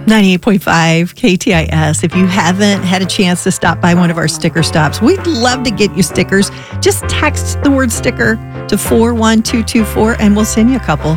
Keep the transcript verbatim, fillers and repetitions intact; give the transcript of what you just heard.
ninety-eight point five K T I S. If you haven't had a chance to stop by one of our sticker stops, we'd love to get you stickers. Just text the word sticker to four one two two four and we'll send you a couple.